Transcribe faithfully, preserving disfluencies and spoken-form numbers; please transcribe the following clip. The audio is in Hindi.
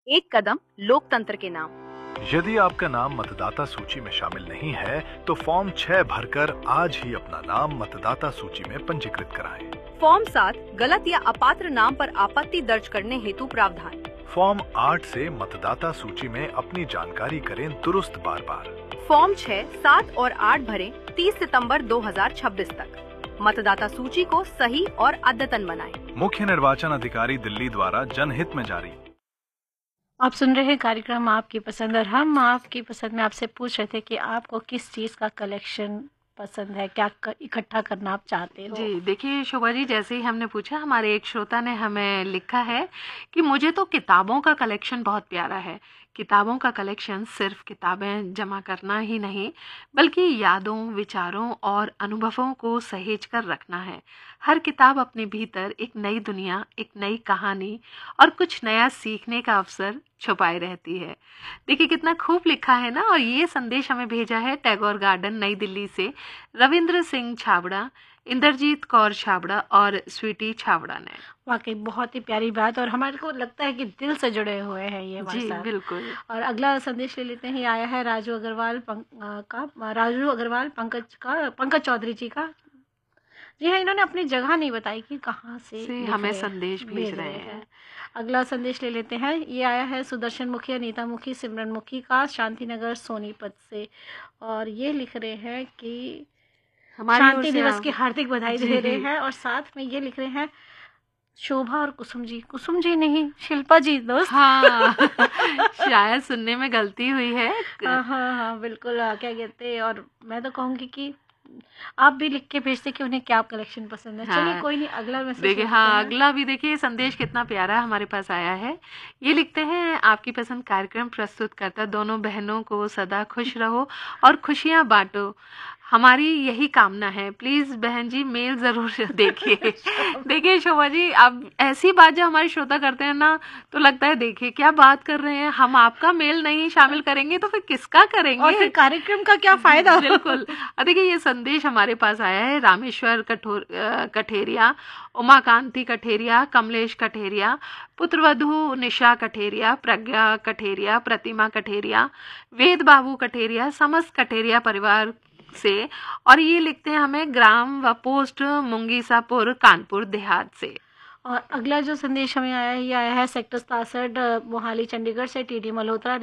एक कदम लोकतंत्र के नाम। यदि आपका नाम मतदाता सूची में शामिल नहीं है तो फॉर्म छह भरकर आज ही अपना नाम मतदाता सूची में पंजीकृत कराएं। फॉर्म सात गलत या अपात्र नाम पर आपत्ति दर्ज करने हेतु प्रावधान। फॉर्म आठ से मतदाता सूची में अपनी जानकारी करें दुरुस्त बार बार। फॉर्म छह, सात और आठ भरें तीस सितंबर दो हज़ार छब्बीस तक। मतदाता सूची को सही और अद्यतन बनाएं। मुख्य निर्वाचन अधिकारी दिल्ली द्वारा जनहित में जारी। आप सुन रहे हैं कार्यक्रम आपकी पसंद, और हम आपकी पसंद में आपसे पूछ रहे थे कि आपको किस चीज़ का कलेक्शन पसंद है, क्या इकट्ठा करना आप चाहते हो। जी देखिए शोभा जी, जैसे ही हमने पूछा, हमारे एक श्रोता ने हमें लिखा है कि मुझे तो किताबों का कलेक्शन बहुत प्यारा है। किताबों का कलेक्शन सिर्फ किताबें जमा करना ही नहीं, बल्कि यादों, विचारों और अनुभवों को सहेज कर रखना है। हर किताब अपने भीतर एक नई दुनिया, एक नई कहानी और कुछ नया सीखने का अवसर छुपाए रहती है। देखिए कितना खूब लिखा है ना। और ये संदेश हमें भेजा है टैगोर गार्डन नई दिल्ली से रविंद्र सिंह छाबड़ा, इंद्रजीत कौर छाबड़ा और स्वीटी छाबड़ा ने। वाकई बहुत ही प्यारी बात, और हमारे को लगता है कि दिल से जुड़े हुए हैं ये हमारे जी साथ। बिल्कुल। और अगला संदेश ले लेते हैं। ये आया है राजू अग्रवाल पंक, का राजू अग्रवाल पंकज का पंकज चौधरी जी का। जी हाँ, इन्होंने अपनी जगह नहीं बताई कि कहाँ से, से लिख हमें रहे- संदेश भेज रहे हैं। अगला संदेश ले लेते हैं। ये आया है सुदर्शन मुखी, अनीता मुखी, सिमरन मुखी का, शांतिनगर सोनीपत से। और ये लिख रहे हैं कि हमारी ओर शांति से दिवस आप- की हार्दिक बधाई जी। दे रहे हैं। और साथ में ये लिख रहे हैं शोभा और कुसुम जी, कुसुम जी नहीं शिल्पा जी दोस्त। हाँ शायद सुनने में गलती हुई है। हाँ हाँ हाँ बिल्कुल। आ, क्या कहते हैं, और मैं तो कहूँगी कि आप भी लिख के भेजते कि उन्हें क्या कलेक्शन पसंद है। हाँ। चलिए कोई नहीं, अगला मैसेज देखिए लेते हाँ, हैं। अगला भी देखिए संदेश कितना प्यारा हमारे पास आया है। ये लिखते हैं, आपकी पसंद कार्यक्रम प्रस्तुत करता दोनों बहनों को सदा खुश रहो और खुशियां बांटो, हमारी यही कामना है। प्लीज बहन जी मेल जरूर देखिए। देखिए शोभा जी, अब ऐसी बात जो हमारे श्रोता करते हैं ना, तो लगता है देखिए क्या बात कर रहे हैं, हम आपका मेल नहीं शामिल करेंगे तो फिर किसका करेंगे, और फिर कार्यक्रम का क्या फायदा। बिल्कुल। और देखिए ये संदेश हमारे पास आया है रामेश्वर कठोर अ, कठेरिया, उमाकांति कठेरिया, कमलेश कठेरिया, पुत्रवधु निशा कठेरिया, प्रज्ञा कठेरिया, प्रतिमा कठेरिया, वेद बाबू कठेरिया, समस्त कठेरिया परिवार से। और ये लिखते हैं हमें ग्राम व पोस्ट मुंगीसापुर, कानपुर देहात से। और अगला जो संदेश हमें आया है, ये आया है सेक्टर सतासठ मोहाली चंडीगढ़ से टी डी मल्होत्रा।